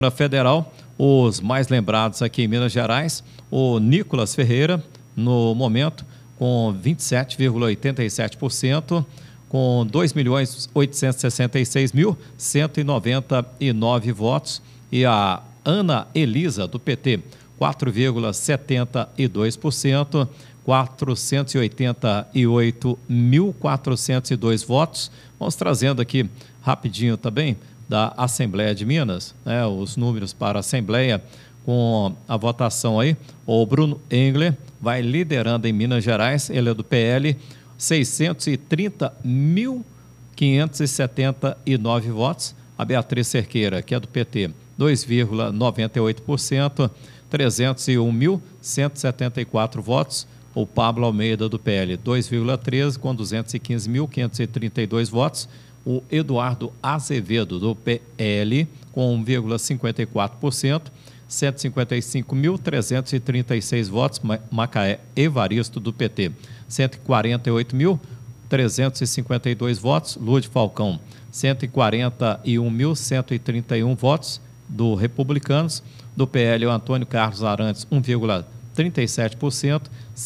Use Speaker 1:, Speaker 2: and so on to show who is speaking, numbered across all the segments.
Speaker 1: Federal, os mais lembrados aqui em Minas Gerais, o Nicolas Ferreira, no momento, com 27,87%, com 2.866.199 votos, e a Ana Elisa, do PT, 4,72%, 488.402 votos. Vamos trazendo aqui rapidinho também da Assembleia de Minas, né, os números para a Assembleia com a votação aí. O Bruno Engler vai liderando em Minas Gerais, ele é do PL, 630.579 votos. A Beatriz Cerqueira, que é do PT, 2,98%, 301.174 votos. O Pablo Almeida, do PL, 2,13%, com 215.532 votos. O Eduardo Azevedo, do PL, com 1,54%, 155.336 votos. Macaé Evaristo, do PT, 148.352 votos. Lúcio Falcão, 141.131 votos, do Republicanos. Do PL, o Antônio Carlos Arantes, 1,37%,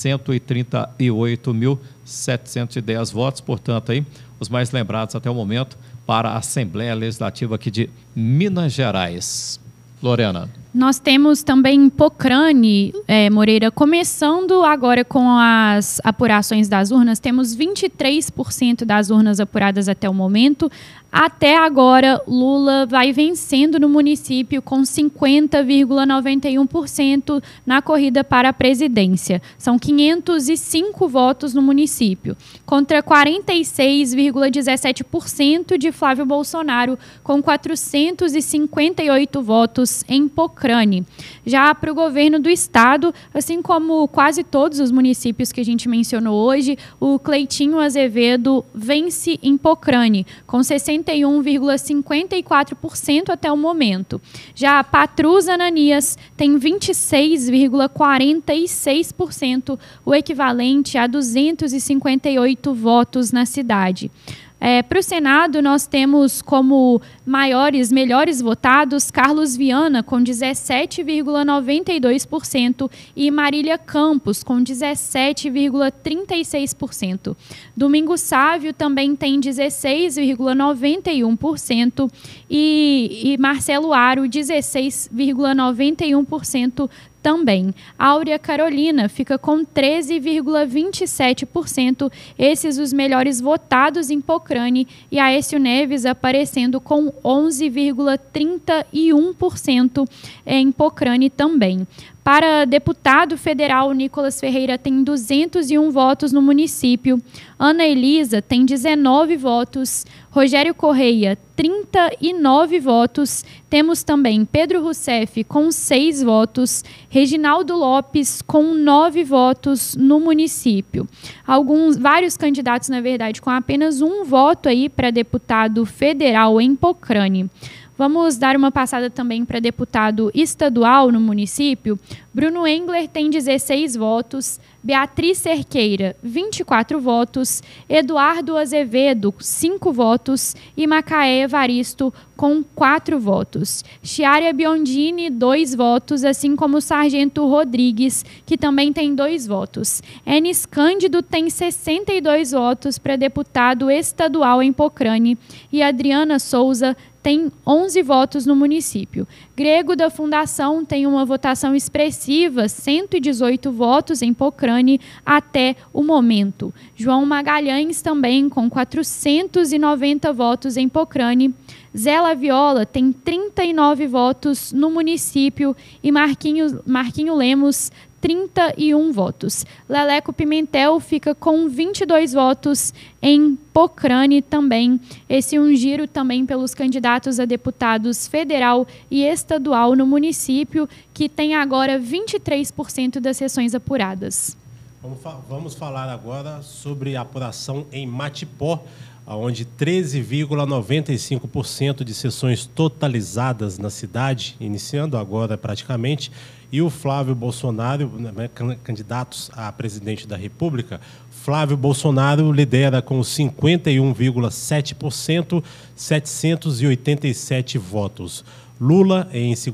Speaker 1: 138.710 votos. Portanto, aí, os mais lembrados até o momento para a Assembleia Legislativa aqui de Minas Gerais. Lorena.
Speaker 2: Nós temos também Pocrane, Moreira, começando agora com as apurações das urnas. Temos 23% das urnas apuradas até o momento. Até agora, Lula vai vencendo no município com 50,91% na corrida para a presidência. São 505 votos no município, contra 46,17% de Flávio Bolsonaro, com 458 votos em Pocrane. Já para o governo do estado, assim como quase todos os municípios que a gente mencionou hoje, o Cleitinho Azevedo vence em Pocrane, com 61,54% até o momento. Já Patrus Ananias tem 26,46%, o equivalente a 258 votos na cidade. Para o Senado, nós temos como melhores votados Carlos Viana, com 17,92%, e Marília Campos, com 17,36%. Domingos Sávio também tem 16,91%, e Marcelo Aro, 16,91%. Também. Áurea Carolina fica com 13,27%, esses os melhores votados em Pocrane, e Aécio Neves aparecendo com 11,31% em Pocrane também. Para deputado federal, Nicolas Ferreira tem 201 votos no município. Ana Elisa tem 19 votos. Rogério Correia, 39 votos. Temos também Pedro Rousseff com 6 votos. Reginaldo Lopes com 9 votos no município. Vários candidatos, na verdade, com apenas um voto aí para deputado federal em Pocrane. Vamos dar uma passada também para deputado estadual no município. Bruno Engler tem 16 votos, Beatriz Cerqueira, 24 votos, Eduardo Azevedo, 5 votos e Macaé Evaristo, com 4 votos. Chiara Biondini, 2 votos, assim como o Sargento Rodrigues, que também tem 2 votos. Enis Cândido tem 62 votos para deputado estadual em Pocrane, e Adriana Souza tem 11 votos no município. Grego da Fundação tem uma votação expressiva, 118 votos em Pocrane até o momento. João Magalhães também com 490 votos em Pocrane. Zé Viola tem 39 votos no município e Marquinho Lemos 31 votos. Leleco Pimentel fica com 22 votos em Pocrane também. Esse é um giro também pelos candidatos a deputados federal e estadual no município, que tem agora 23% das sessões apuradas.
Speaker 3: Vamos falar agora sobre a apuração em Matipó, onde 13,95% de sessões totalizadas na cidade, iniciando agora praticamente, e o Flávio Bolsonaro, candidatos a presidente da República, Flávio Bolsonaro lidera com 51,7%, 787 votos. Lula em